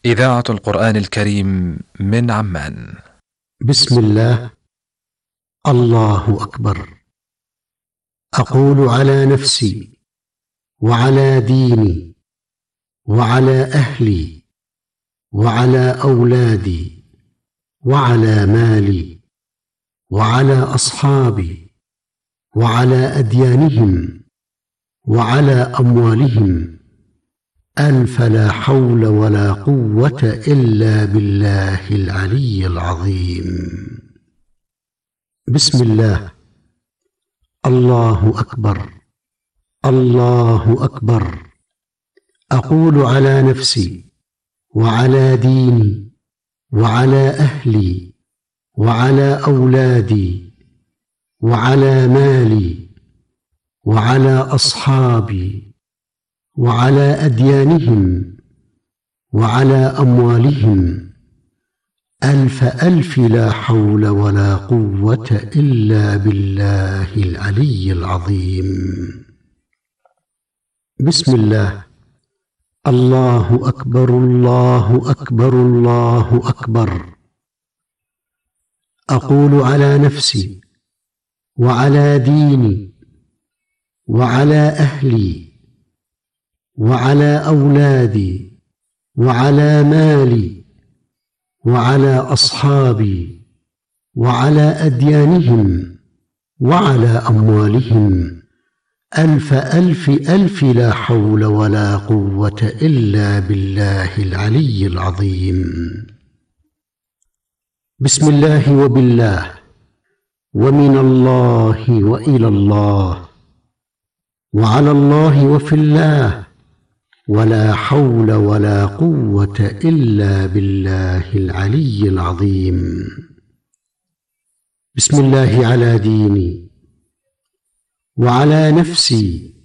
إذاعة القرآن الكريم من عمان. بسم الله. الله أكبر. أقول على نفسي وعلى ديني وعلى أهلي وعلى أولادي وعلى مالي وعلى أصحابي وعلى أديانهم وعلى أموالهم ألف لا حول ولا قوة إلا بالله العلي العظيم. بسم الله. الله أكبر. الله أكبر. أقول على نفسي وعلى ديني وعلى أهلي وعلى أولادي وعلى مالي وعلى أصحابي وعلى أديانهم وعلى أموالهم ألف لا حول ولا قوة إلا بالله العلي العظيم. بسم الله. الله أكبر. الله أكبر. الله أكبر. أقول على نفسي وعلى ديني وعلى أهلي وعلى أولادي وعلى مالي وعلى أصحابي وعلى أديانهم وعلى أموالهم ألف لا حول ولا قوة إلا بالله العلي العظيم. بسم الله وبالله ومن الله وإلى الله وعلى الله وفي الله ولا حول ولا قوة إلا بالله العلي العظيم. بسم الله على ديني وعلى نفسي